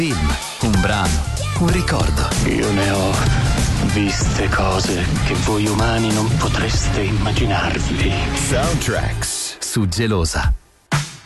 film, un brano, un ricordo. Io ne ho viste cose che voi umani non potreste immaginarvi. Soundtracks su Gelosa.